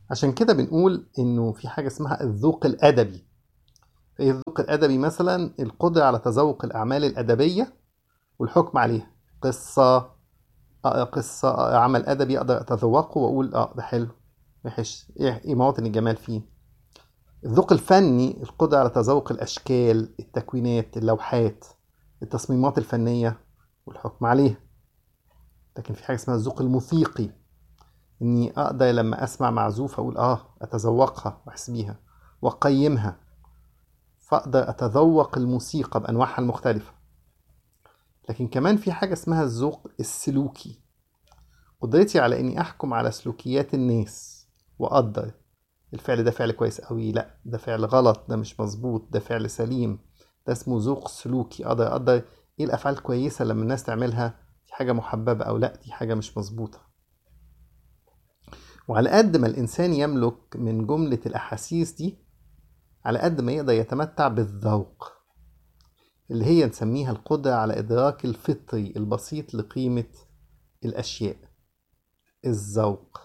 عشان كده بنقول إنه في حاجة اسمها الذوق الأدبي. إيه الذوق الأدبي؟ مثلا القدرة على تذوق الأعمال الأدبية والحكم عليها. قصة، أقرأ قصة، أقرأ عمل أدبي أقدر أتذوقه وأقول ده حلو، وحش، إيه مواطن الجمال فيه. الذوق الفني القدرة على تذوق الأشكال، التكوينات، اللوحات، التصميمات الفنية والحكم عليها. لكن في حاجة اسمها الذوق الموسيقي، إني أقدر لما أسمع معزوفة أقول أتذوقها وأحس بيها وأقيمها، فأقدر أتذوق الموسيقى بأنواعها المختلفة. لكن كمان في حاجة اسمها الذوق السلوكي، قدرتي على إني أحكم على سلوكيات الناس وأقدر الفعل ده فعل كويس أوي، لأ ده فعل غلط، ده مش مظبوط، ده فعل سليم. ده اسمه ذوق سلوكي. أقدر إيه الأفعال كويسة لما الناس تعملها، دي حاجة محببة، أو لأ دي حاجة مش مظبوطة. وعلى قد ما الإنسان يملك من جملة الأحاسيس دي، على قد ما يقدر يتمتع بالذوق، اللي هي نسميها القدرة على إدراك الفطري البسيط لقيمة الأشياء، الذوق.